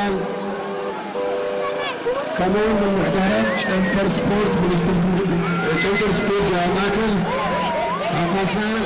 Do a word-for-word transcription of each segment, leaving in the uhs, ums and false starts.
الآن كمان من محترم شامبر سبورت مينستر شامبر سبورت جامعة أقاسان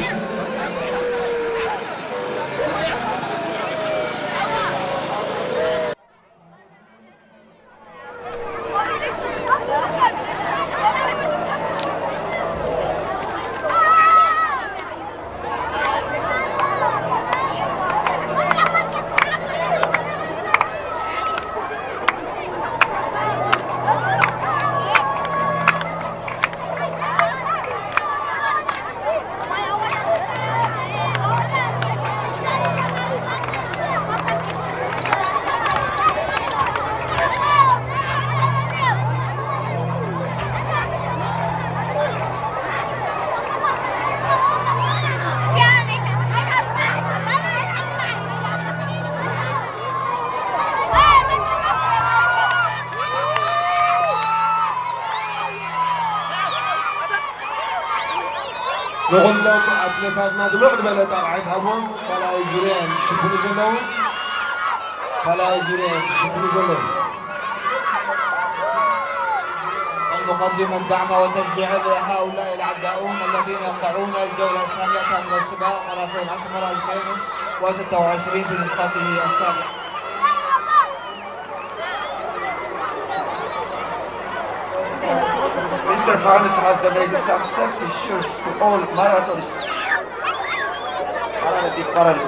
نقول لهم أثناء ما دلوقت بلا طلعت هون فلا يزورين شوفوا زلوا فلا يزورين شوفوا زلوا نقدم الدعم والتشجيع لهؤلاء العداؤون الذين يقطعون الجولة الثانية من السباق ماراثون أسمر ألفين وستة وعشرين في نسخته السابقة. Mister Farnes has donated some safety shoes to all marathons. Paralympic runners.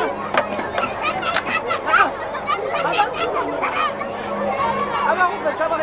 Come on.